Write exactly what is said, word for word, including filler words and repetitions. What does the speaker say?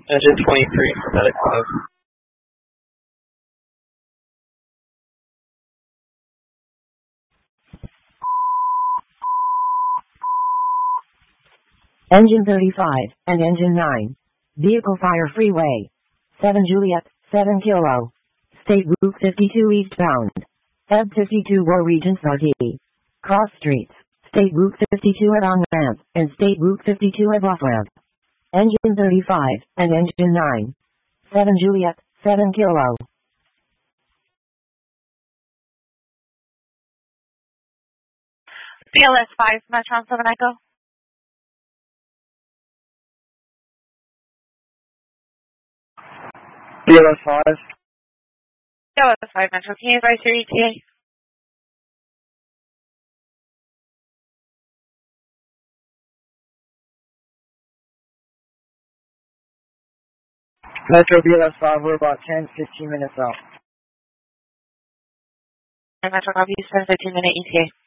Engine twenty-three for Medic five. Engine thirty-five, and Engine nine. Vehicle fire freeway. seven Juliet, seven Kilo. State Route fifty-two eastbound. E B fifty-two War Regents R T. Cross streets. State Route fifty-two at on-ramp, and State Route fifty-two at off-ramp. Engine thirty-five, and Engine nine. seven Juliet, seven Kilo. B L S five, Metron seven Echo. B L S five. B L S five, Metro. Can you advise your E T A? Metro B L S five, we're about ten, fifteen minutes out. And Metro, copy, seven fifteen minute E T A.